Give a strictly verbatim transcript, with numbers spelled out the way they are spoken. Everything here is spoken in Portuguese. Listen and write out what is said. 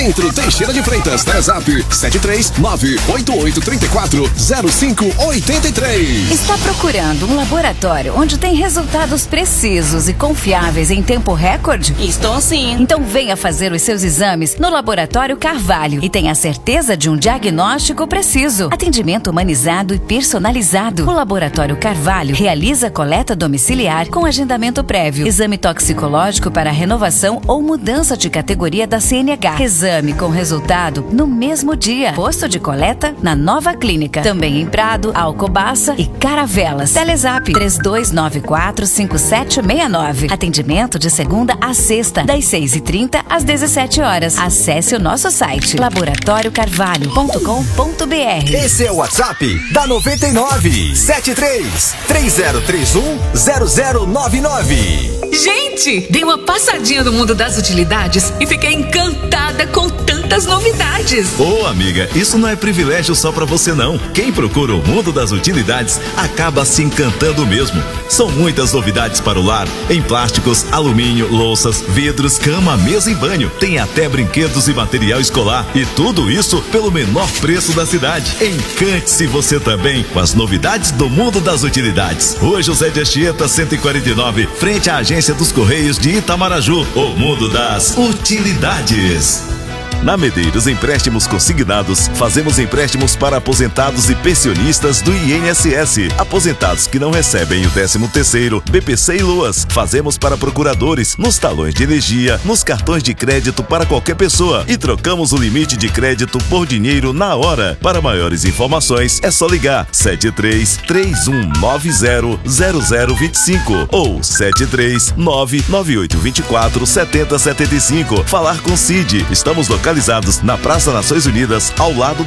Centro Teixeira de Freitas, Telezap sete três nove oito oito três quatro zero cinco oito três. Está procurando um laboratório onde tem resultados precisos e confiáveis em tempo recorde? Estou sim. Então venha fazer os seus exames no Laboratório Carvalho e tenha certeza de um diagnóstico preciso. Atendimento humanizado e personalizado. O Laboratório Carvalho realiza coleta domiciliar com agendamento prévio, exame toxicológico para renovação ou mudança de categoria da C N H. Exame com resultado no mesmo dia. Posto de coleta na Nova Clínica. Também em Prado, Alcobaça e Caravelas. Telezap três dois nove quatro cinco sete seis nove. Atendimento de segunda a sexta, das seis e trinta às dezessete horas. Acesse o nosso site laboratório carvalho ponto com ponto br. Esse é o WhatsApp da noventa e nove, sete três três zero três um zero zero nove nove. Gente, dei uma passadinha no mundo das utilidades e fiquei encantada com tantas novidades. Ô, amiga, isso não é privilégio só pra você não. Quem procura o mundo das utilidades acaba se encantando mesmo. São muitas novidades para o lar, em plásticos, alumínio, louças, vidros, cama, mesa e banho. Tem até brinquedos e material escolar. E tudo isso pelo menor preço da cidade. Encante-se você também com as novidades do mundo das utilidades. Rua José de Anchieta, cento e quarenta e nove, frente à agência dos Correios de Itamaraju. O mundo das utilidades. Na Medeiros Empréstimos Consignados, fazemos empréstimos para aposentados e pensionistas do I N S S, aposentados que não recebem o décimo terceiro, B P C e Luas. Fazemos para procuradores, nos talões de energia, nos cartões de crédito para qualquer pessoa e trocamos o limite de crédito por dinheiro na hora. Para maiores informações, é só ligar sete três três um nove zero zero zero dois cinco ou sete três nove nove oito dois quatro sete zero sete cinco. Falar com Cid. Estamos localizados na Praça Nações Unidas, ao lado